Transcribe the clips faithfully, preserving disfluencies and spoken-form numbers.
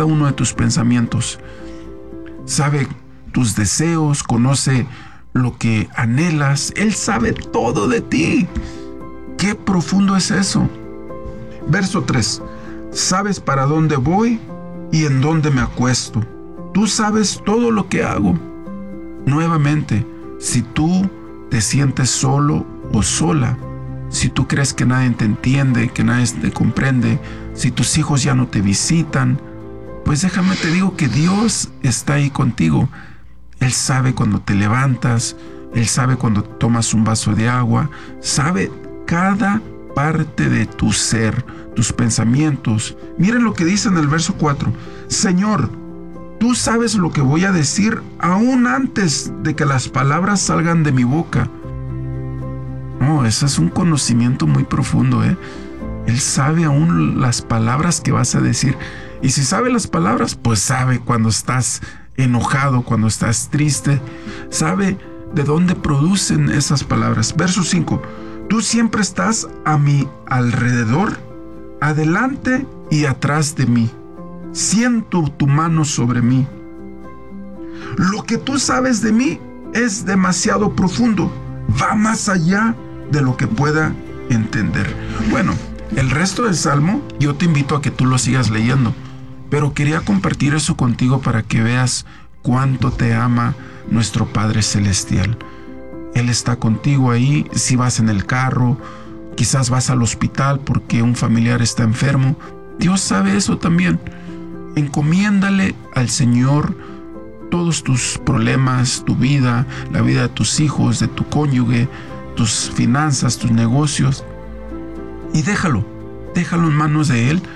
cada uno de tus pensamientos. Sabe tus deseos, conoce lo que anhelas. Él sabe todo de ti. ¡Qué profundo es eso! Verso tres. Sabes para dónde voy y en dónde me acuesto. Tú sabes todo lo que hago. Nuevamente, si tú te sientes solo o sola, si tú crees que nadie te entiende, que nadie te comprende, si tus hijos ya no te visitan, pues déjame te digo que Dios está ahí contigo. Él sabe cuando te levantas, Él sabe cuando tomas un vaso de agua, sabe cada parte de tu ser, tus pensamientos. Miren lo que dice en el verso cuatro. Señor, tú sabes lo que voy a decir aún antes de que las palabras salgan de mi boca. No, ese es un conocimiento muy profundo, ¿eh? Él sabe aún las palabras que vas a decir. Y si sabe las palabras, pues sabe cuando estás enojado, cuando estás triste. Sabe de dónde producen esas palabras. Verso cinco. Tú siempre estás a mi alrededor, adelante y atrás de mí. Siento tu mano sobre mí. Lo que tú sabes de mí es demasiado profundo. Va más allá de lo que pueda entender. Bueno, el resto del Salmo yo te invito a que tú lo sigas leyendo, pero quería compartir eso contigo para que veas cuánto te ama nuestro Padre Celestial. Él está contigo ahí. Si vas en el carro, quizás vas al hospital porque un familiar está enfermo, Dios sabe eso también. Encomiéndale al Señor todos tus problemas, tu vida, la vida de tus hijos, de tu cónyuge, tus finanzas, tus negocios, y déjalo, déjalo en manos de Él.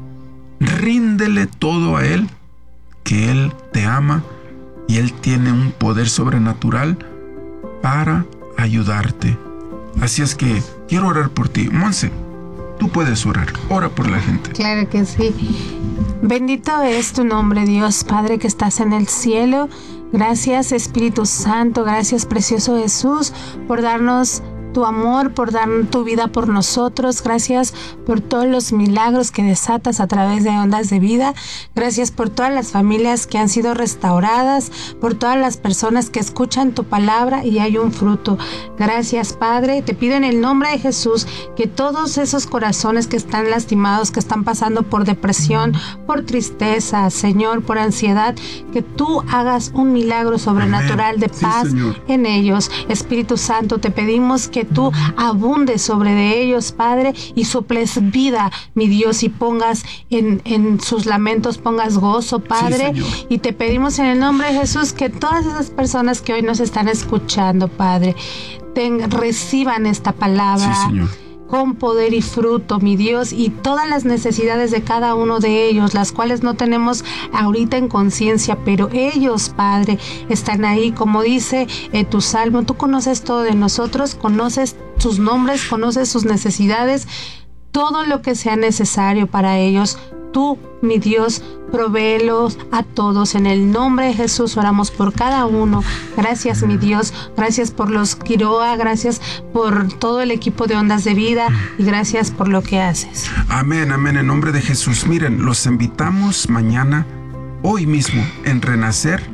Ríndele todo a Él, que Él te ama y Él tiene un poder sobrenatural para ayudarte. Así es que quiero orar por ti. Monse, tú puedes orar. Ora por la gente. Claro que sí. Bendito es tu nombre, Dios, Padre que estás en el cielo. Gracias, Espíritu Santo. Gracias, precioso Jesús, por darnos tu amor, por dar tu vida por nosotros. Gracias por todos los milagros que desatas a través de Ondas de Vida. Gracias por todas las familias que han sido restauradas, por todas las personas que escuchan tu palabra y hay un fruto. Gracias, Padre. Te pido en el nombre de Jesús que todos esos corazones que están lastimados, que están pasando por depresión, por tristeza, Señor, por ansiedad, que tú hagas un milagro sobrenatural de paz sí, en ellos. Espíritu Santo, te pedimos que tú abundes sobre de ellos, Padre, y soples vida, mi Dios, y pongas en, en sus lamentos, pongas gozo, Padre. Sí, y te pedimos en el nombre de Jesús que todas esas personas que hoy nos están escuchando, Padre, ten, reciban esta palabra. Sí, Señor. Con poder y fruto, mi Dios, y todas las necesidades de cada uno de ellos, las cuales no tenemos ahorita en conciencia, pero ellos, Padre, están ahí, como dice eh, tu Salmo. Tú conoces todo de nosotros, conoces sus nombres, conoces sus necesidades, todo lo que sea necesario para ellos. Tú, mi Dios, provéelos a todos. En el nombre de Jesús oramos por cada uno. Gracias, mi Dios. Gracias por los Quiroa. Gracias por todo el equipo de Ondas de Vida. Y gracias por lo que haces. Amén, amén. En nombre de Jesús. Miren, los invitamos mañana, hoy mismo, en Renacer,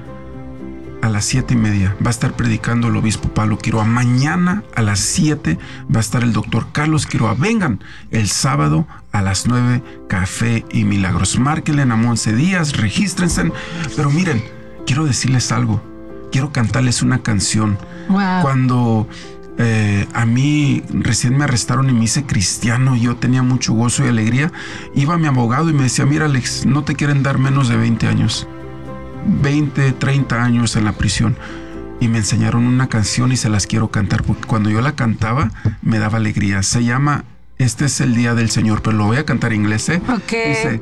a las siete y media. Va a estar predicando el obispo Pablo Quiroa. Mañana a las siete va a estar el doctor Carlos Quiroa. Vengan el sábado a las nueve, Café y Milagros. Márquenle a Monse Díaz, regístrense. Pero miren, quiero decirles algo. Quiero cantarles una canción. Wow. Cuando eh, a mí recién me arrestaron y me hice cristiano, yo tenía mucho gozo y alegría. Iba mi abogado y me decía, mira, Alex, no te quieren dar menos de veinte años. veinte, treinta años en la prisión. Y me enseñaron una canción y se las quiero cantar porque cuando yo la cantaba me daba alegría. Se llama Este es el día del Señor, pero lo voy a cantar en inglés, ¿eh? Okay. Dice,